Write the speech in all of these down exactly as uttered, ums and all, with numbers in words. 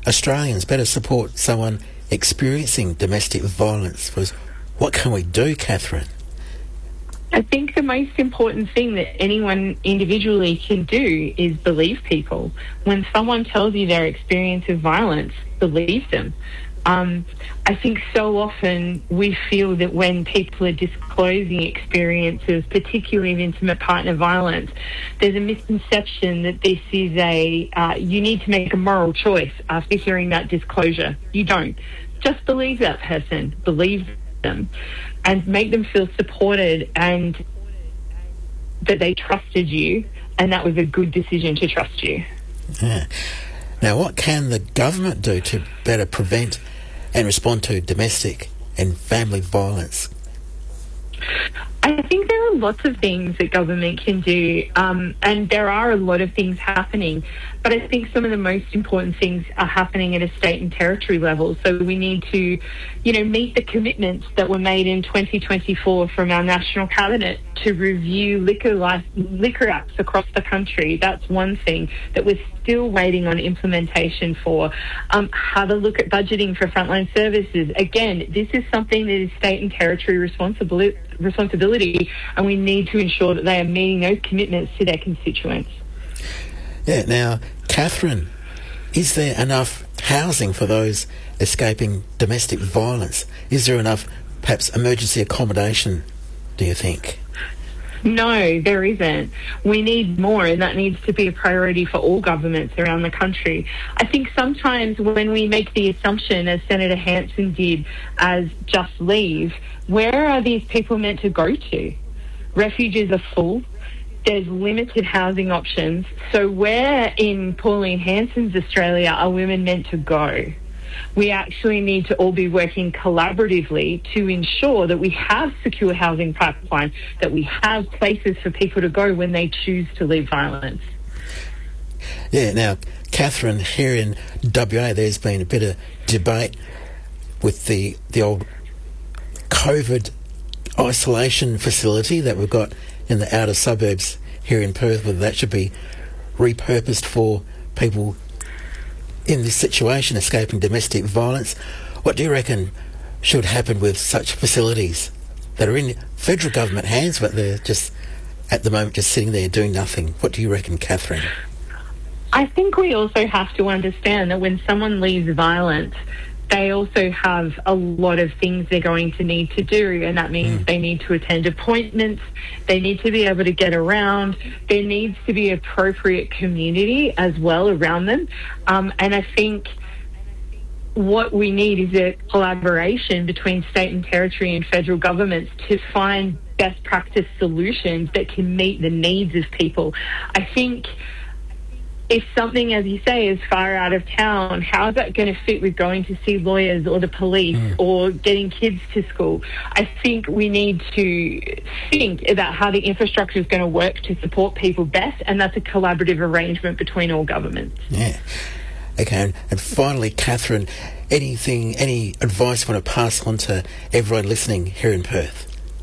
Australians better support someone experiencing domestic violence? What can we do, Catherine? I think the most important thing that anyone individually can do is believe people. When someone tells you their experience of violence, believe them. Um, I think so often we feel that when people are disclosing experiences, particularly of intimate partner violence, there's a misconception that this is a, uh, you need to make a moral choice after hearing that disclosure. You don't. Just believe that person. Believe them. And make them feel supported and that they trusted you and that was a good decision to trust you. Yeah. Now, what can the government do to better prevent and respond to domestic and family violence? I think there are lots of things that government can do, um, and there are a lot of things happening, but I think some of the most important things are happening at a state and territory level. So we need to, you know, meet the commitments that were made in twenty twenty-four from our National Cabinet to review liquor, life, liquor acts across the country. That's one thing that we're still waiting on implementation for. Um, have a look at budgeting for frontline services. Again, this is something that is state and territory responsibility, responsibility, and we need to ensure that they are meeting those commitments to their constituents. Yeah, now, Catherine, is there enough housing for those escaping domestic violence? Is there enough, perhaps, emergency accommodation, do you think? No, there isn't. We need more, and that needs to be a priority for all governments around the country. I think sometimes when we make the assumption, as Senator Hanson did, as just leave, where are these people meant to go to? Refuges are full. There's limited housing options. So where in Pauline Hanson's Australia are women meant to go? We actually need to all be working collaboratively to ensure that we have secure housing pipeline, that we have places for people to go when they choose to leave violence. Yeah, now, Catherine, here in W A, there's been a bit of debate with the, the old COVID isolation facility that we've got in the outer suburbs here in Perth, whether that should be repurposed for people in this situation, escaping domestic violence. What do you reckon should happen with such facilities that are in federal government hands, but they're just, at the moment, just sitting there doing nothing? What do you reckon, Catherine? I think we also have to understand that when someone leaves violence, they also have a lot of things they're going to need to do, and that means mm. they need to attend appointments, they need to be able to get around, there needs to be appropriate community as well around them. Um, and I think what we need is a collaboration between state and territory and federal governments to find best practice solutions that can meet the needs of people. I think if something, as you say, is far out of town, how is that going to fit with going to see lawyers or the police mm. or getting kids to school? I think we need to think about how the infrastructure is going to work to support people best, and that's a collaborative arrangement between all governments. Yeah. Okay, and finally, Catherine, anything, any advice you want to pass on to everyone listening here in Perth?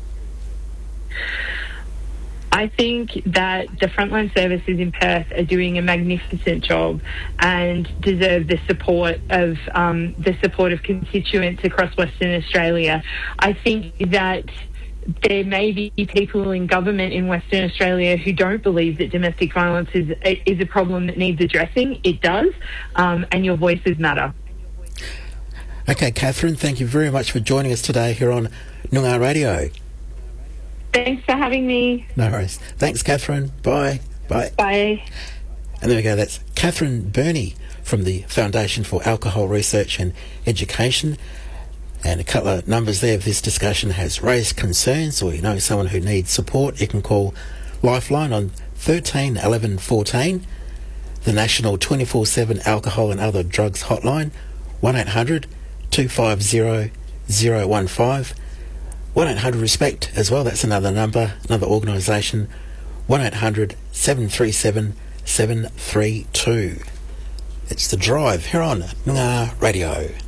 I think that the frontline services in Perth are doing a magnificent job and deserve the support of um, the support of constituents across Western Australia. I think that there may be people in government in Western Australia who don't believe that domestic violence is is a problem that needs addressing. It does, um, and your voices matter. Okay, Catherine, thank you very much for joining us today here on Noongar Radio. Thanks for having me. No worries. Thanks, Catherine. Bye. Bye. Bye. And there we go. That's Catherine Burney from the Foundation for Alcohol Research and Education. And a couple of numbers there. If this discussion has raised concerns or you know someone who needs support, you can call Lifeline on thirteen eleven fourteen, the National twenty-four seven Alcohol and Other Drugs Hotline, one eight hundred two five zero zero one five, one eight hundred RESPECT as well, that's another number, another organisation, one eight hundred seven three seven seven three two. It's The Drive here on Noongar Radio.